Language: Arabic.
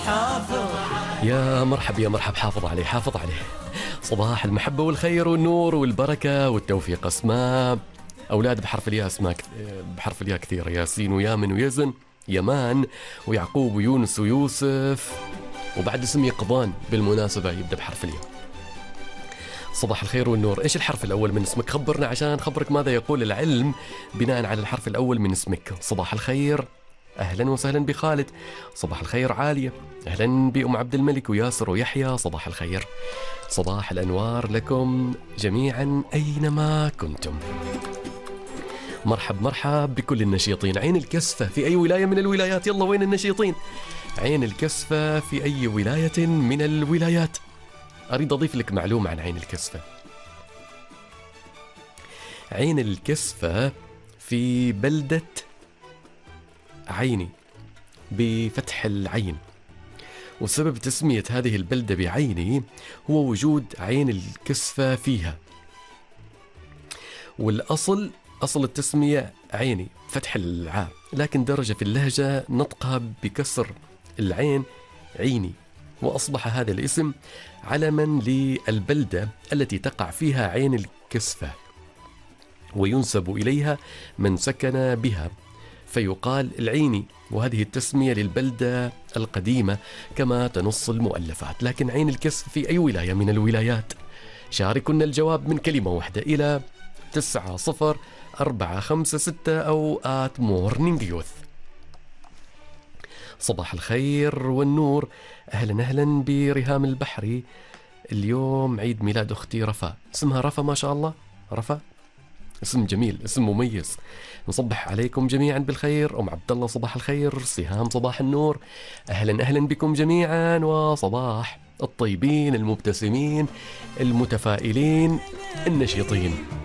يا مرحب يا مرحب، حافظ عليه حافظ عليه. صباح المحبة والخير والنور والبركة والتوفيق. أسماء أولاد بحرف الياء، أسماء بحرف الياء كثيرة: ياسين ويامن ويزن، يمان ويعقوب ويونس ويوسف، وبعد اسم يقظان بالمناسبة يبدأ بحرف الياء. صباح الخير والنور. إيش الحرف الأول من اسمك؟ خبرنا عشان خبرك ماذا يقول العلم بناء على الحرف الأول من اسمك. صباح الخير، أهلا وسهلا بخالد. صباح الخير عالية، أهلا بأم عبد الملك وياسر ويحيى. صباح الخير، صباح الأنوار لكم جميعا أينما كنتم. مرحب بكل النشيطين. عين الكسفة في أي ولاية من الولايات؟ يلا وين النشيطين؟ عين الكسفة في أي ولاية من الولايات؟ أريد أضيف لك معلومة عن عين الكسفة. عين الكسفة في بلدة عيني بفتح العين، وسبب تسمية هذه البلدة بعيني هو وجود عين الكسفة فيها، والأصل أصل التسمية عيني فتح العاء، لكن درجة في اللهجة نطقها بكسر العين عيني، وأصبح هذا الاسم علما للبلدة التي تقع فيها عين الكسفة، وينسب إليها من سكن بها فيقال العيني، وهذه التسمية للبلدة القديمة كما تنص المؤلفات. لكن عين الكسف في أي ولاية من الولايات؟ شاركنا الجواب من كلمة واحدة إلى 90456 أو @morning youth. صباح الخير والنور، أهلا بريهام البحري. اليوم عيد ميلاد أختي رفا، اسمها رفا ما شاء الله، رفا اسم جميل، اسم مميز. نصبح عليكم جميعا بالخير. أم عبد الله صباح الخير. سهام صباح النور، أهلا بكم جميعا، وصباح الطيبين المبتسمين المتفائلين النشيطين.